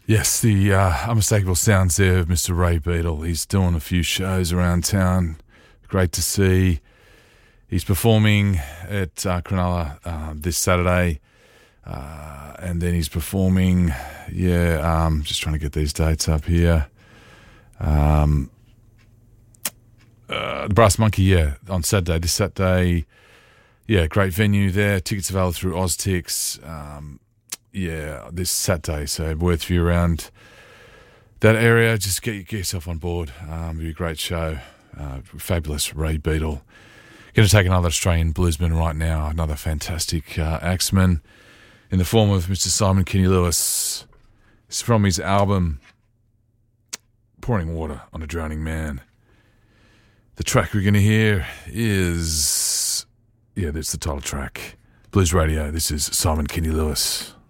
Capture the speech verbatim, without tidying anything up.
Yes, the uh, unmistakable sounds there of Mister Ray Beadle. He's doing a few shows around town. Great to see. He's performing at uh, Cronulla uh, this Saturday. Uh, and then he's performing, yeah, um, just trying to get these dates up here. Um, uh, the Brass Monkey, yeah, on Saturday. This Saturday, yeah, great venue there. Tickets available through Oztix. Um, yeah, this Saturday, so worth you around that area. Just get, get yourself on board. Um, it'll be a great show. Uh, fabulous Ray Beadle. Going to take another Australian bluesman right now, another fantastic uh, axeman in the form of Mister Simon Kenny Lewis. It's from his album Pouring Water on a Drowning Man. The track we're going to hear is, yeah, that's the title track. Blues Radio, this is Simon Kenny Lewis.